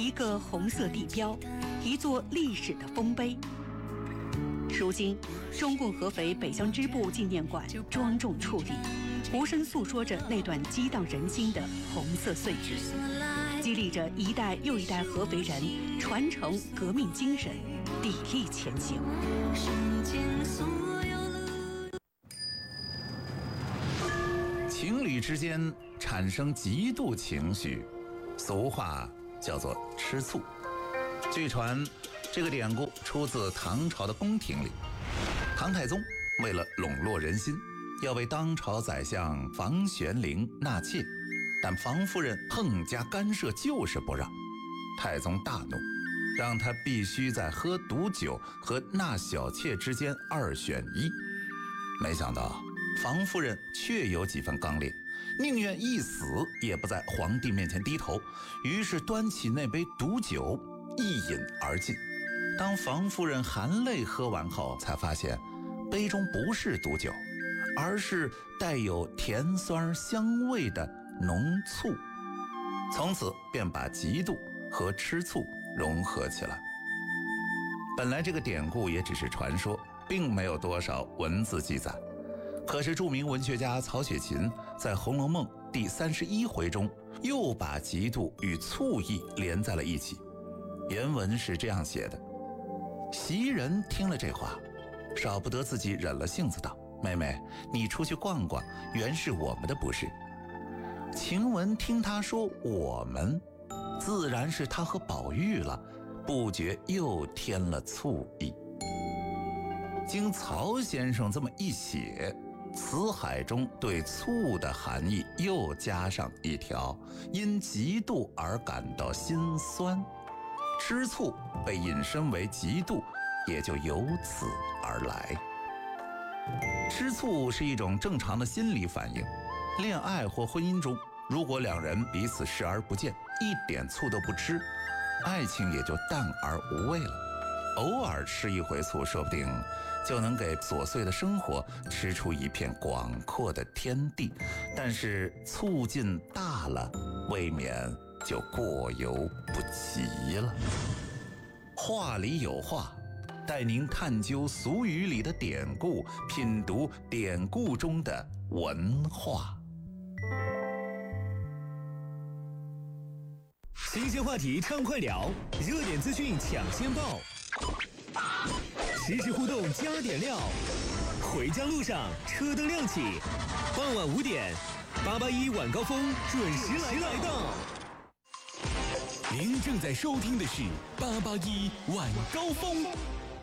一个红色地标，一座历史的丰碑。如今，中共合肥北乡支部纪念馆庄重矗立，无声诉说着那段激荡人心的红色岁月，激励着一代又一代合肥人传承革命精神，砥砺前行。 情侣之间产生嫉妒情绪，俗话叫做吃醋。据传，这个典故出自唐朝的宫廷里。唐太宗为了笼络人心，要为当朝宰相房玄龄纳妾，但房夫人横加干涉，就是不让。太宗大怒，让他必须在喝毒酒和纳小妾之间二选一。没想到房夫人确有几分刚烈，宁愿一死也不在皇帝面前低头，于是端起那杯毒酒一饮而尽。当房夫人含泪喝完后，才发现杯中不是毒酒，而是带有甜酸香味的浓醋。从此便把嫉妒和吃醋融合起来。本来这个典故也只是传说，并没有多少文字记载。可是著名文学家曹雪芹在《红楼梦》第31回中又把嫉妒与醋意连在了一起。原文是这样写的：袭人听了这话，少不得自己忍了性子道：妹妹，你出去逛逛，原是我们的不是。晴雯听他说我们，自然是他和宝玉了，不觉又添了醋意。经曹先生这么一写，词海中对醋的含义又加上一条：因嫉妒而感到心酸。吃醋被引申为嫉妒，也就由此而来。吃醋是一种正常的心理反应。恋爱或婚姻中，如果两人彼此视而不见，一点醋都不吃，爱情也就淡而无味了。偶尔吃一回醋，说不定就能给琐碎的生活吃出一片广阔的天地，但是醋劲大了，未免就过犹不及了。话里有话，带您探究俗语里的典故，品读典故中的文化。 新鲜话题畅快聊，热点资讯抢先报，实时互动加点料。回家路上车灯亮起，傍晚5点，881晚高峰准时来到。您正在收听的是881晚高峰。